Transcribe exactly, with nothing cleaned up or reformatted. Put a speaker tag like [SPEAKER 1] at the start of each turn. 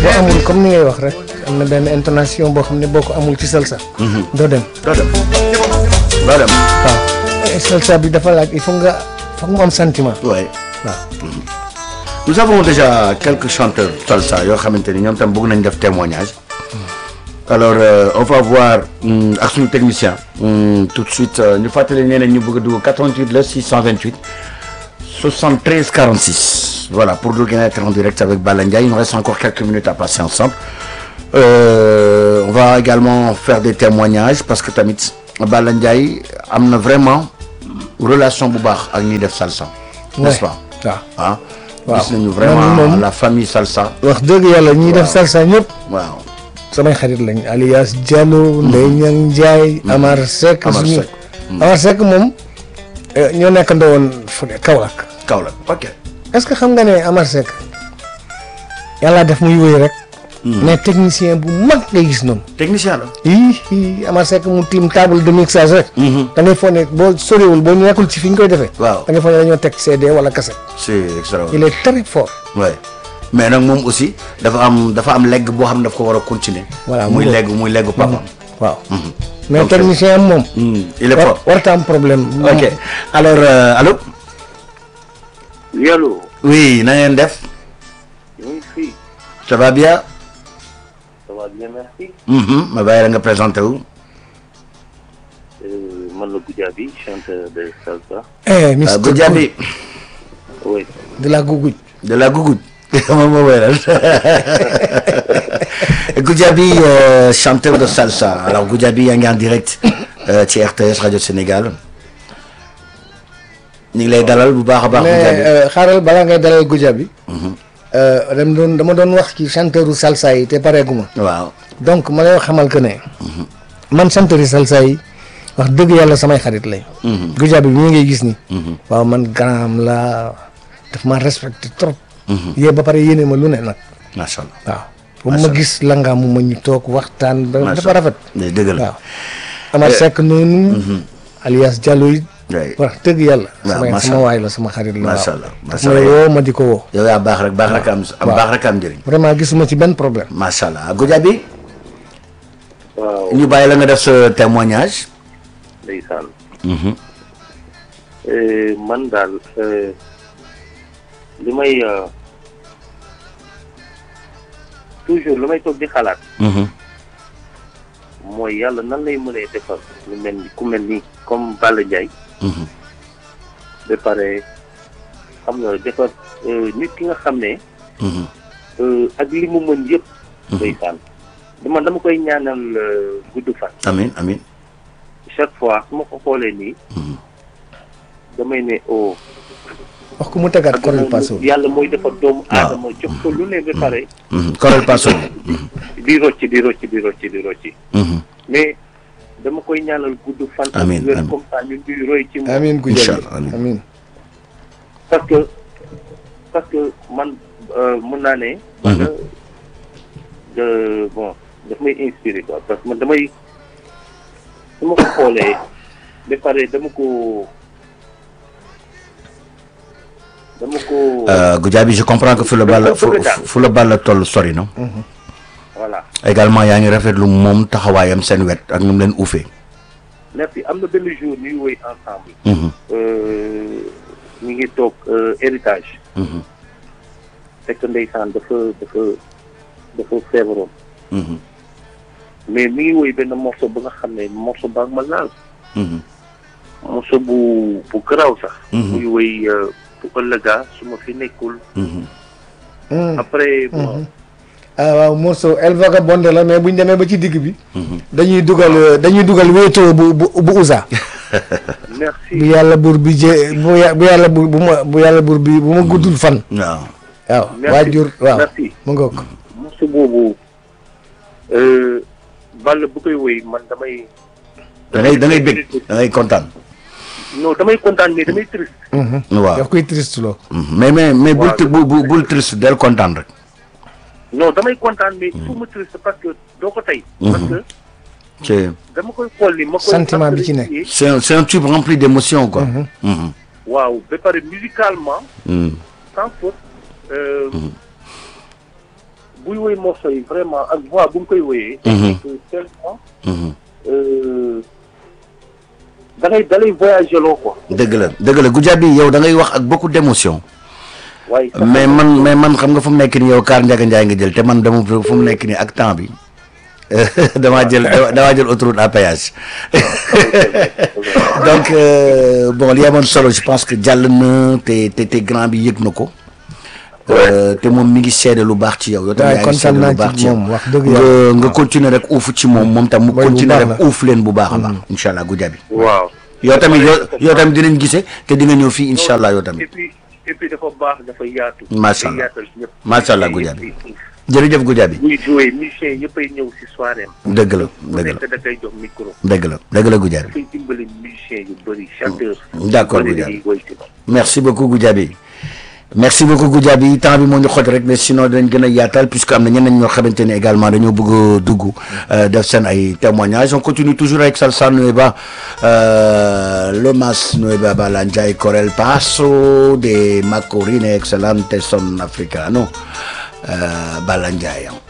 [SPEAKER 1] boo amul comme ni ngay wax rek am na benn intonation boo xam ne boo ko amul ci salsa. doo dem
[SPEAKER 2] doo dem doo dem.
[SPEAKER 1] waaw salsa bi dafa laaj il faut nga foog mu am sentiment.
[SPEAKER 2] oui
[SPEAKER 1] waaw.
[SPEAKER 2] nous avons déjà quelques chanteurs salsa yoo xamante ni ñoom tam bëgg nañ def témoignage. alors euh, on va voir ak suñu technicien. tout de suite ñu fàttali ne ñu bëgg a dugg quatre-vingt-huit la six cent vingt-huit soixante-treize quarante-six voilà pour dugg être en direct avec Balla Ndiaye. Il nous reste encore quelques minutes à passer ensemble. Euh, on va également faire des témoignages parce que tamit Balla Ndiaye am na vraiment relation bu baax ak ñi def salsa. n'est-ce pas
[SPEAKER 1] waaw
[SPEAKER 2] ah.
[SPEAKER 1] waaw
[SPEAKER 2] gis nañu vraiment la famille salsa.
[SPEAKER 1] wax dëgg yàlla ñi def salsa ñëpp.
[SPEAKER 2] waaw.
[SPEAKER 1] samay xarit lañ alias Diallo. Ndeye Niang Ndiaye. Amar Seck.
[SPEAKER 2] Amar Seck
[SPEAKER 1] Amar Seck moom ñoo nekkandoo woon fu ne Kaolack.
[SPEAKER 2] Kaolack ok.
[SPEAKER 1] est-ce que xam nga ne Amar Seck yàlla def muy wéy rek. mais technicien bu mag ngay gis noonu.
[SPEAKER 2] technicien la.
[SPEAKER 1] ii Amar Seck mu tiim table de mixage rek. da ngay foog ne boo soriwul boo nekkul ci fi ñu koy defee.
[SPEAKER 2] waaw
[SPEAKER 1] da ngay foog ne dañoo teg C D wala cassette.
[SPEAKER 2] c'est extraordinaire.
[SPEAKER 1] il est très fort.
[SPEAKER 2] ouais mais nag moom aussi dafa am dafa am legg boo xam ne daf ko war a continuer.
[SPEAKER 1] voilà
[SPEAKER 2] muy legg muy legg papam.
[SPEAKER 1] waaw. mais technicien am moom.
[SPEAKER 2] il est fort
[SPEAKER 1] warta am problème.
[SPEAKER 2] ok alors euh, allô.
[SPEAKER 3] oui allô.
[SPEAKER 2] oui na ngeen def.
[SPEAKER 3] ñu ngi fii.
[SPEAKER 2] ça va bien.
[SPEAKER 3] ça va bien merci.
[SPEAKER 2] ma bàyyi la nga présenté wu.
[SPEAKER 3] man la Goudiaby chanteur de salsa.
[SPEAKER 1] eh Mister
[SPEAKER 2] Goudiaby.
[SPEAKER 3] oui.
[SPEAKER 1] de la Gougoud.
[SPEAKER 2] de la Gougoud. moom moo wéyal. Goudiaby euh, chanteur de salsa alors Goudiaby yaa ngi en direct euh, ci R T S Radio Sénégal. ñu ngi lay dalal bu baax a baax.
[SPEAKER 1] mais xaaral balaa ngay dalal Goudiaby. dama doon dama doon wax ci chanteuru salsa yi te pareeguma.
[SPEAKER 2] waaw
[SPEAKER 1] donc ma lay xamal que ne. man chanteuru salsa yi wax dëgg yàlla samay xarit lañ. Goudiaby bi ñu ngay gis ni. waaw man grand la daf ma respecté trop. yee ba pare yéene ma lu ne nag.
[SPEAKER 2] macha allah
[SPEAKER 1] waaw. bu ma gis la nga mu ma ñu toog waxtaan. ba dafa rafet.
[SPEAKER 2] dëgg la
[SPEAKER 1] waaw. Amar Seck noonu. alias Diallo yi. wax dëgg yàlla. sama sama waay la sama xarit la.
[SPEAKER 2] macha allah
[SPEAKER 1] macha allah woo ma di ko woo.
[SPEAKER 2] yow yaa baax rek baax rek am am baax rek am njëriñ.
[SPEAKER 1] vraiment gisuma ci benn problème.
[SPEAKER 2] macha allah Goudiaby.
[SPEAKER 3] waaw
[SPEAKER 2] ñu bàyyi la nga def sa témoignage.
[SPEAKER 3] ndeysaan. man daal li may toujours lu may toog di xalaat. mooy yàlla nan lay mënee defar lu mel ni ku mel ni comme Balla Ndiaye. ba pare xam nga defar nit ki nga xam ne. ak li mu mën yëpp. ndeysaan dama dama koy ñaanal gudd fan.
[SPEAKER 2] amiin amiin.
[SPEAKER 3] chaque fois su ma ko xoolee nii. damay ne oh.
[SPEAKER 1] wax ko mu tegaat Corel Paso.
[SPEAKER 3] yàlla mooy defar doomu aadama jox ko lu ne ba pare.
[SPEAKER 2] Corel Paso.
[SPEAKER 3] di rocci di rocci di rocci di rocci. mais dama koy ñaanal gudd fan.
[SPEAKER 2] amiin
[SPEAKER 3] ak wér comme ça ñun di roy ci moom.
[SPEAKER 1] amiin Goudiaby amiin.
[SPEAKER 3] parce que parce que man mën naa ne. de bon daf may inspiré quoi parce que man damay su ma ko xoolee ba pare dama ko dama ko.
[SPEAKER 2] Goudiaby je comprends que fu la ball fu fu la ball toll sori na.
[SPEAKER 3] voilà
[SPEAKER 2] également yaa ngi rafetlu moom taxawaayam seen wet ak nu mu leen uufee.
[SPEAKER 3] merci am na benn jour ñuy woy ensemble. ñu ngi toog héritage. fekk ndeysaan dafa dafa dafa feebaroon. mais mi ngi woy benn morceau ba nga xam ne morceau baa ma laal. morceau bu bu garaaw sax. muy woy bu ëllëgaa su ma fi nekkul. après bon.
[SPEAKER 1] ah waaw morceau El Vagabonde la mais bu ñu demee ba ci digg bi. dañuy dugal dañuy dugal wéetoo bu bu bu Ouza.
[SPEAKER 3] merci
[SPEAKER 1] bu yàlla buur bi jé bu bu yàlla bu bu ma bu yàlla buur bi bu ma guddul fan.
[SPEAKER 2] waaw.
[SPEAKER 1] waaw waajur waaw mu ngoog.
[SPEAKER 3] morceau boobu Balla bu koy woy man damay.
[SPEAKER 2] da ngay da ngay bëgg da ngay kontaan.
[SPEAKER 3] non damay kontaan mais damay triste.
[SPEAKER 2] waaw
[SPEAKER 1] daf koy triste loo.
[SPEAKER 2] mais mais mais bul bul bul triste del kontaan rek.
[SPEAKER 3] non damay kontaan mais il faut ma triste parce que doo ko tey. parce que.
[SPEAKER 2] c'est
[SPEAKER 3] dama koy xool ni ma koy.
[SPEAKER 1] sentiment bi ci nekk.
[SPEAKER 2] c'est un c'est un tube rempli d'émotions quoi.
[SPEAKER 3] waaw ba pare musicalement. sans faute. buy woy morceau yi vraiment ak voix bu mu koy woyee. tellement. da ngay da lay voyager loo quoi.
[SPEAKER 2] dëgg la dëgg la Goudiaby yow da ngay wax ak beaucoup d'émotion.
[SPEAKER 3] waaye
[SPEAKER 2] mais man mais man xam nga fu mu nekk nii yow Kaar Ndiaga Ndiaye nga jël te man dama fu mu nekk nii ak temps bi damaa jël damaa jël autoroute à péage donc euh, bon li amoon solo je pense que jàll na te te te grand bi yëg na ko. te moom mi ngi seede lu baax ci yow. yow tamit yaa ngi seede lu baax ci yow
[SPEAKER 1] wax dëgg
[SPEAKER 2] nga nga continuer rek uuf ci moom moom tam mu
[SPEAKER 1] Way bu
[SPEAKER 2] continuer
[SPEAKER 1] baax
[SPEAKER 2] rek
[SPEAKER 1] la.
[SPEAKER 2] uuf leen bu baax a baax. incha allah Goudiaby.
[SPEAKER 3] waaw.
[SPEAKER 2] yow tamit yow yow tamit dinañ gisee te di nga ñëw fii incha allah yow tamit.
[SPEAKER 3] et puis et puis dafa baax dafa yaatu.
[SPEAKER 2] Macha allah.
[SPEAKER 3] day yaatal ñëpp.
[SPEAKER 2] Macha allah Goudiaby. jërëjëf Goudiaby.
[SPEAKER 3] buy joué musiciens yëppay ñëw si soirée am.
[SPEAKER 2] dëgg la
[SPEAKER 3] bu
[SPEAKER 2] dëgg la
[SPEAKER 3] nekk da koy jox micro.
[SPEAKER 2] dëgg la dëgg la Goudiaby.
[SPEAKER 3] dafay dimbali musiciens yu bëri chanteurs.
[SPEAKER 2] D'accord,
[SPEAKER 3] bëri
[SPEAKER 2] Goudiaby.
[SPEAKER 3] dañuy woy ci moom.
[SPEAKER 2] merci beaucoup Goudiaby merci beaucoup Goudiaby temps bi moo ñu xoj rek mais sinon dinañ gën a yaatal puisque am na ñeneen ñoo xamante ni également dañoo bëgg a dugg euh, def seen ay témoignages on continue toujours avec Salsa Nueva euh, Lomas Nueva Balanja y Corel Paso de Macorine excelente son africano euh, Balanja.